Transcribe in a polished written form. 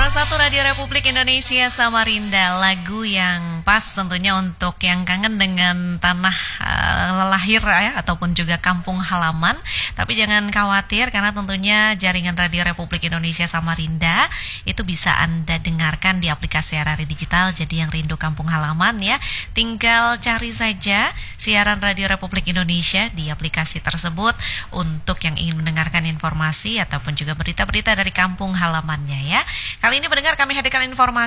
101 Radio Republik Indonesia Samarinda, lagu yang pas tentunya untuk yang kangen dengan tanah lahir ya, ataupun juga kampung halaman. Tapi jangan khawatir karena tentunya jaringan Radio Republik Indonesia Samarinda itu bisa Anda dengarkan di aplikasi RRI Digital. Jadi yang rindu kampung halaman ya, tinggal cari saja siaran Radio Republik Indonesia di aplikasi tersebut untuk yang ingin mendengarkan informasi ataupun juga berita-berita dari kampung halamannya ya. Kali ini pendengar kami hadirkan informasi